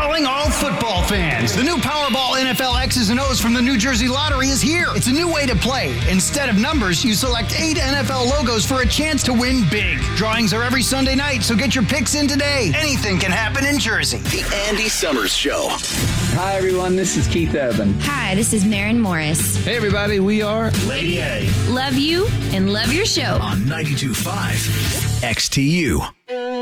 Calling all football fans. The new Powerball NFL X's and O's from the New Jersey Lottery is here. It's a new way to play. Instead of numbers, you select 8 NFL logos for a chance to win big. Drawings are every Sunday night, so get your picks in today. Anything can happen in Jersey. The Andy Summers Show. Hi, everyone. This is Keith Urban. Hi, this is Maren Morris. Hey, everybody. We are Lady A. Love you and love your show. On 92.5 XTU.